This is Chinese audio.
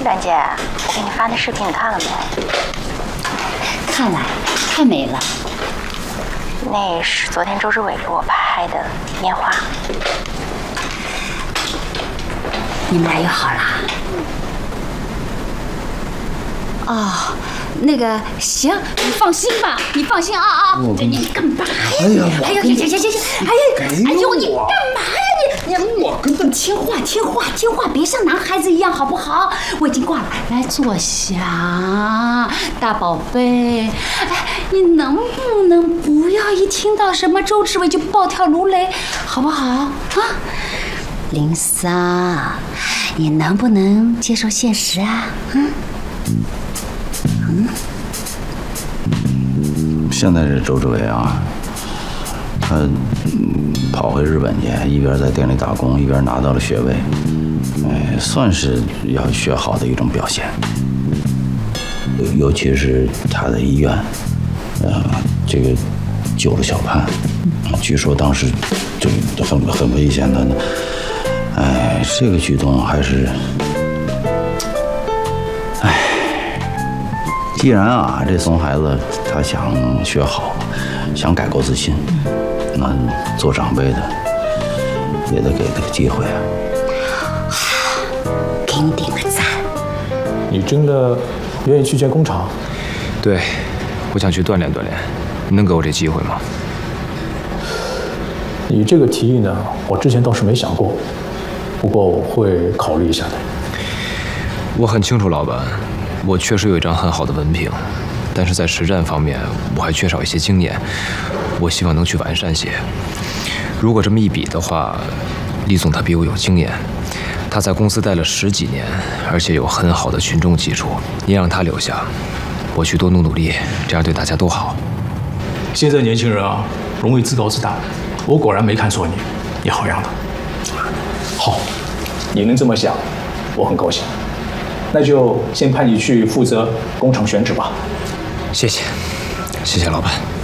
冉姐，我给你发那视频你看了没？ 看了，太美了。 那是昨天周志伟给我拍的烟花。 你们俩又好啦？哦，那个行，你放心吧，你放心啊！你干嘛呀？ 哎呀， 哎呀，行，哎呦，你干嘛呀？你我根本听话，别像男孩子一样，好不好？我已经挂了，来坐下，大宝贝。哎，你能不能不要一听到什么周志伟就暴跳如雷，好不好啊？林桑，你能不能接受现实啊？ 现在这周志伟啊，他跑回日本去，一边在店里打工，一边拿到了学位，算是要学好的一种表现。尤其是他的医院，这个救了小潘，据说当时就很危险的，这个举动还是，既然啊，这怂孩子他想学好，想改过自新，那做长辈的也得给他个机会啊。 给你点个赞。 你真的愿意去建工厂？ 对，我想去锻炼锻炼，你能给我这机会吗？ 你这个提议呢，我之前倒是没想过，不过我会考虑一下的。 我很清楚，老板，我确实有一张很好的文凭，但是在实战方面我还缺少一些经验，我希望能去完善些。如果这么一比的话，李总他比我有经验，他在公司待了10几年，而且有很好的群众基础，你让他留下，我去多努力，这样对大家都好。 现在年轻人啊，容易自高自大，我果然没看错你，你好样的。好，你能这么想，我很高兴。那就先派你去负责工厂选址吧。 谢谢，谢谢老板。